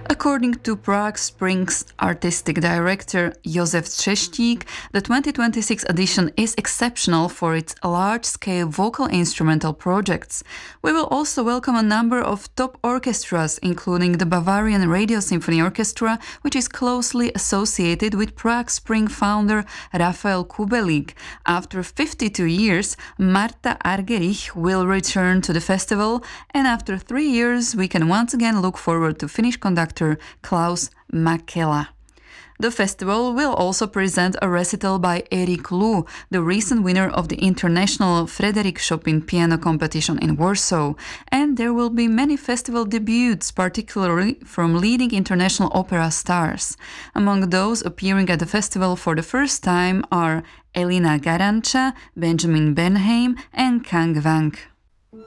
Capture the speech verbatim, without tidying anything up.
According to Prague Springs artistic director Josef Třeštík, the twenty twenty-six edition is exceptional for its large-scale vocal instrumental projects. We will also welcome a number of top orchestras, including the Bavarian Radio Symphony Orchestra, which is closely associated with Prague Spring founder Rafael Kubelik. After fifty-two years, Marta Argerich will return to the festival, and after three years, we can once again look forward to Finnish conductor Klaus Mäkelä. The festival will also present a recital by Erik Lu, the recent winner of the International Frederic Chopin Piano Competition in Warsaw, and there will be many festival debuts, particularly from leading international opera stars. Among those appearing at the festival for the first time are Elina Garanca, Benjamin Bernheim, and Kang Wang.